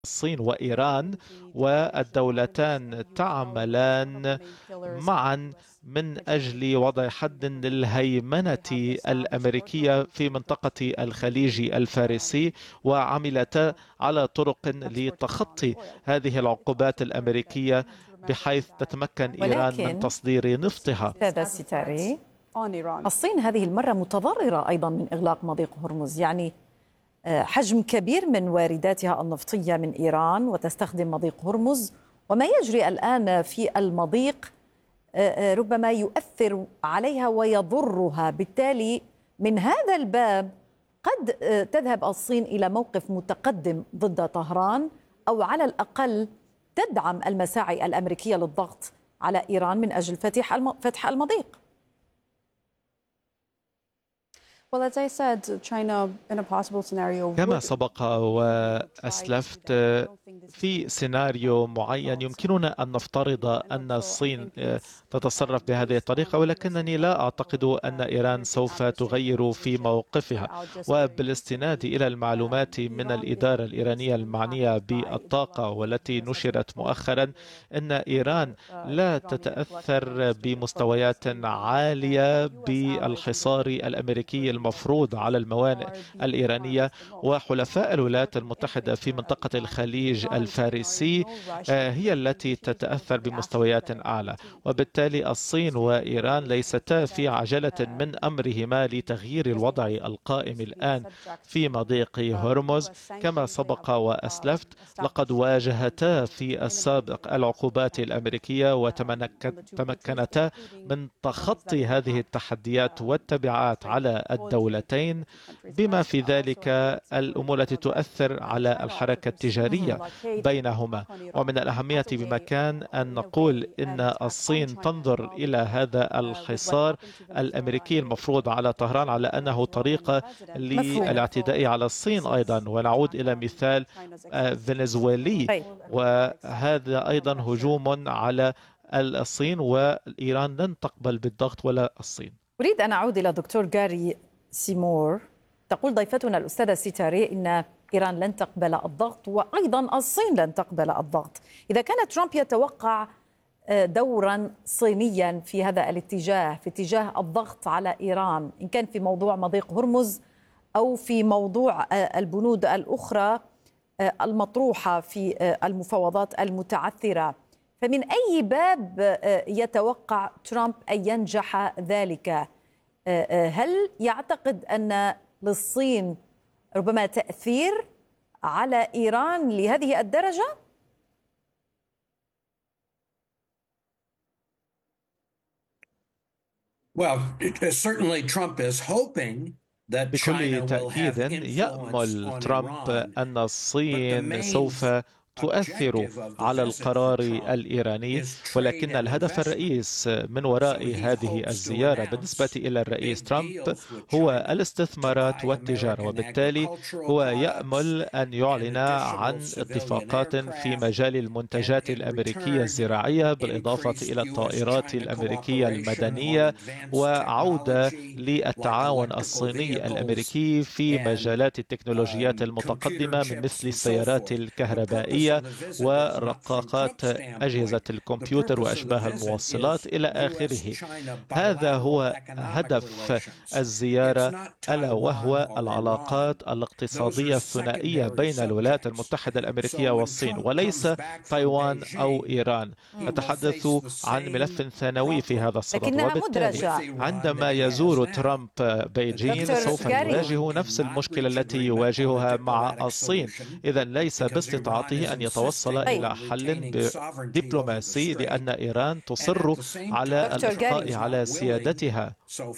الصين وإيران، والدولتان تعملان معا من أجل وضع حد للهيمنة الأمريكية في منطقة الخليج الفارسي، وعملتا على طرق لتخطي هذه العقوبات الأمريكية بحيث تتمكن إيران من تصدير نفطها. هذا الستاري الصين هذه المرة متضررة أيضا من إغلاق مضيق هرمز، يعني حجم كبير من وارداتها النفطية من إيران وتستخدم مضيق هرمز، وما يجري الآن في المضيق ربما يؤثر عليها ويضرها. بالتالي من هذا الباب قد تذهب الصين إلى موقف متقدم ضد طهران، أو على الأقل تدعم المساعي الأمريكية للضغط على إيران من أجل فتح المضيق. كما سبق وأسلفت، في سيناريو معين يمكننا أن نفترض أن الصين تتصرف بهذه الطريقة، ولكنني لا أعتقد أن إيران سوف تغير في موقفها. وبالاستناد إلى المعلومات من الإدارة الإيرانية المعنية بالطاقة والتي نشرت مؤخرا، أن إيران لا تتأثر بمستويات عالية بالحصار الأمريكي المفروض على الموانئ الإيرانية، وحلفاء الولايات المتحدة في منطقة الخليج الفارسي هي التي تتأثر بمستويات أعلى. وبالتالي الصين وإيران ليستا في عجلة من أمرهما لتغيير الوضع القائم الآن في مضيق هرمز. كما سبق وأسلفت، لقد واجهتا في السابق العقوبات الأمريكية وتمكنتا من تخطي هذه التحديات والتبعات على الدولتين، بما في ذلك الأمور التي تؤثر على الحركة التجارية بينهما. ومن الأهمية بمكان أن نقول إن الصين تنظر إلى هذا الحصار الأمريكي المفروض على طهران على أنه طريقة للاعتداء على الصين أيضا. ونعود إلى مثال فنزويلي، وهذا أيضا هجوم على الصين، وإيران لن تقبل بالضغط ولا الصين. أريد أن أعود إلى دكتور جاري سيمور. تقول ضيفتنا الأستاذة سيتاري إن إيران لن تقبل الضغط، وأيضا الصين لن تقبل الضغط. إذا كان ترامب يتوقع دورا صينيا في هذا الاتجاه، في اتجاه الضغط على إيران، إن كان في موضوع مضيق هرمز أو في موضوع البنود الأخرى المطروحة في المفاوضات المتعثرة، فمن أي باب يتوقع ترامب أن ينجح ذلك؟ هل يعتقد أن للصين ربما تأثير على إيران لهذه الدرجة؟ بكل تأكيد يأمل ترامب أن الصين سوف تؤثر على القرار الإيراني، ولكن الهدف الرئيس من وراء هذه الزيارة بالنسبة إلى الرئيس ترامب هو الاستثمارات والتجارة. وبالتالي هو يأمل أن يعلن عن اتفاقات في مجال المنتجات الأمريكية الزراعية، بالإضافة إلى الطائرات الأمريكية المدنية، وعودة للتعاون الصيني الأمريكي في مجالات التكنولوجيات المتقدمة من مثل السيارات الكهربائية ورقاقات أجهزة الكمبيوتر وأشباه الموصلات إلى آخره. هذا هو هدف الزيارة، ألا وهو العلاقات الاقتصادية الثنائية بين الولايات المتحدة الأمريكية والصين، وليس تايوان أو إيران. نتحدث عن ملف ثانوي في هذا الصدد. وبالتالي عندما يزور ترامب بيجين سوف يواجه نفس المشكلة التي يواجهها مع الصين. إذن ليس باستطاعته أن يتوصل إلى حل دبلوماسي، لأن إيران تصر على الإبقاء على سيادتها.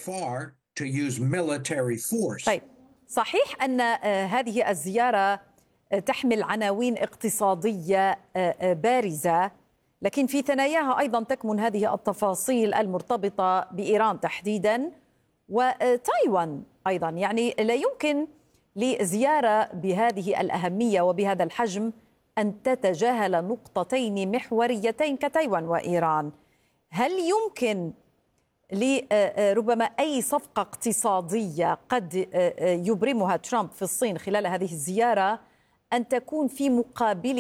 طيب، صحيح أن هذه الزيارة تحمل عناوين اقتصادية بارزة، لكن في ثناياها أيضا تكمن هذه التفاصيل المرتبطة بإيران تحديدا وتايوان أيضا. يعني لا يمكن لزيارة بهذه الأهمية وبهذا الحجم أن تتجاهل نقطتين محوريتين كتايوان وإيران. هل يمكن لربما أي صفقة اقتصادية قد يبرمها ترامب في الصين خلال هذه الزيارة أن تكون في مقابل